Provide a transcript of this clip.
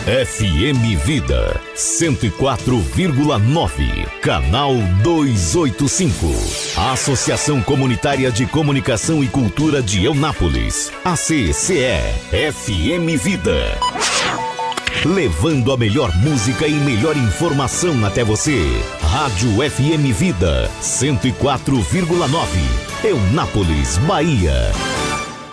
FM Vida 104,9, canal 285. Associação Comunitária de Comunicação e Cultura de Eunápolis, ACCE, FM Vida. Levando a melhor música e melhor informação até você. Rádio FM Vida 104,9, Eunápolis, Bahia.